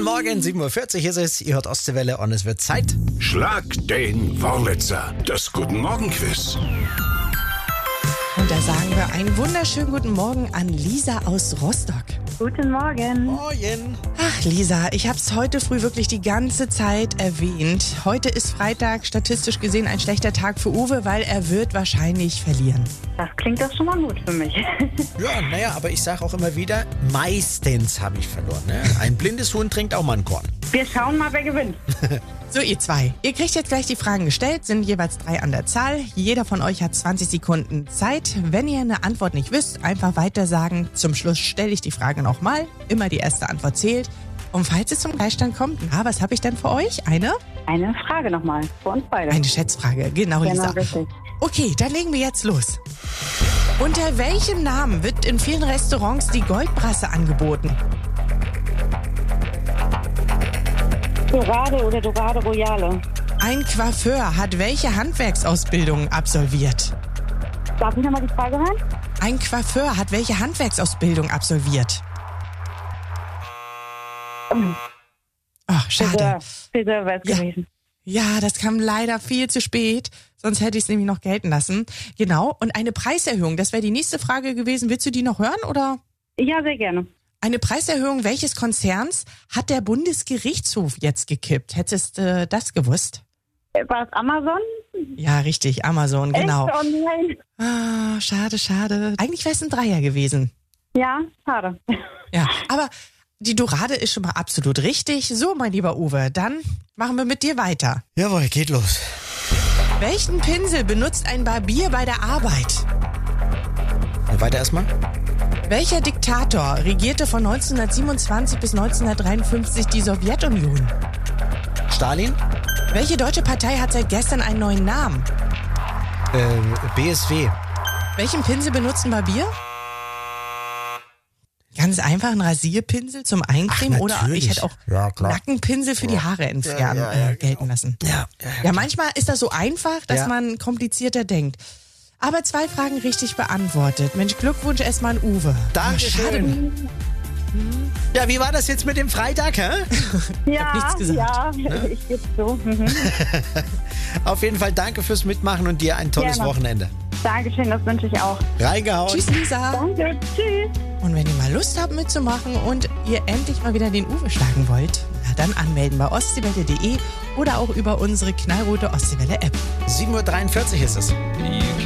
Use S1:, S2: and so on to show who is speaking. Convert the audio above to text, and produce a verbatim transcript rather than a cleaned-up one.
S1: Morgen, sieben Uhr vierzig ist es. Ihr hört Ostseewelle und es wird Zeit.
S2: Schlag den Wurlitzer, das Guten Morgen Quiz.
S3: Und da sagen wir einen wunderschönen guten Morgen an Lisa aus Rostock.
S4: Guten Morgen.
S1: Morgen.
S3: Ach Lisa, ich habe es heute früh wirklich die ganze Zeit erwähnt. Heute ist Freitag, statistisch gesehen ein schlechter Tag für Uwe, weil er wird wahrscheinlich verlieren.
S4: Das klingt doch schon mal gut für mich.
S1: Ja, naja, aber ich sage auch immer wieder, meistens habe ich verloren. Ne? Ein blindes Huhn trinkt auch mal ein Korn.
S4: Wir schauen mal, wer gewinnt.
S3: So, ihr zwei. Ihr kriegt jetzt gleich die Fragen gestellt, sind jeweils drei an der Zahl. Jeder von euch hat zwanzig Sekunden Zeit. Wenn ihr eine Antwort nicht wisst, einfach weiter sagen. Zum Schluss stelle ich die Frage nochmal. Immer die erste Antwort zählt. Und falls es zum Gleichstand kommt, na, was habe ich denn für euch? Eine?
S4: Eine Frage nochmal für uns beide.
S3: Eine Schätzfrage, genau,
S4: Genau,
S3: Lisa.
S4: richtig.
S3: Okay, dann legen wir jetzt los. Unter welchem Namen wird in vielen Restaurants die Goldbrasse angeboten?
S4: Dorade oder Dorade Royale.
S3: Ein Coiffeur hat welche Handwerksausbildung absolviert?
S4: Darf ich nochmal die Frage hören?
S3: Ein Coiffeur hat welche Handwerksausbildung absolviert? Ach, schade.
S4: Friseur wäre es
S3: Ja.
S4: gewesen.
S3: Ja, das kam leider viel zu spät. Sonst hätte ich es nämlich noch gelten lassen. Genau. Und eine Preiserhöhung, das wäre die nächste Frage gewesen. Willst du die noch hören, oder?
S4: Ja, sehr gerne.
S3: Eine Preiserhöhung welches Konzerns hat der Bundesgerichtshof jetzt gekippt? Hättest du äh, das gewusst?
S4: Äh, War es Amazon?
S3: Ja, richtig, Amazon, genau.
S4: Echt? Oh nein.
S3: Ah, schade, schade. Eigentlich wäre es ein Dreier gewesen.
S4: Ja, schade.
S3: Ja, aber die Dorade ist schon mal absolut richtig. So, mein lieber Uwe, dann machen wir mit dir weiter.
S1: Jawohl, geht los.
S3: Welchen Pinsel benutzt ein Barbier bei der Arbeit?
S1: Weiter erstmal.
S3: Welcher Diktator regierte von neunzehnhundertsiebenundzwanzig bis neunzehnhundertdreiundfünfzig die Sowjetunion?
S1: Stalin.
S3: Welche deutsche Partei hat seit gestern einen neuen Namen?
S1: Äh, B S W.
S3: Welchen Pinsel benutzt ein Barbier? Ganz einfach ein Rasierpinsel zum Eincremen
S1: Ach,
S3: oder
S1: natürlich.
S3: ich hätte auch
S1: Ja, klar.
S3: Nackenpinsel für die Haare entfernen
S1: Ja, ja, ja,
S3: äh, gelten lassen.
S1: Ja, ja,
S3: Ja, manchmal ist das so einfach, dass
S1: Ja.
S3: man komplizierter denkt. Aber zwei Fragen richtig beantwortet. Mensch, Glückwunsch erstmal an Uwe.
S1: Dankeschön. Ja, wie war das jetzt mit dem Freitag, hä?
S4: Ja,
S3: nichts gesagt.
S4: ja, ich gebe so. Mhm.
S1: Auf jeden Fall danke fürs Mitmachen und dir ein tolles
S4: Gerne.
S1: Wochenende.
S4: Dankeschön, das wünsche ich auch.
S1: Reingehauen.
S3: Tschüss, Lisa.
S4: Danke, tschüss.
S3: Und wenn ihr mal Lust habt mitzumachen und ihr endlich mal wieder den Uwe schlagen wollt, na dann anmelden bei ostseewelle punkt de oder auch über unsere knallrote Ostseewelle-App.
S1: sieben Uhr dreiundvierzig ist es.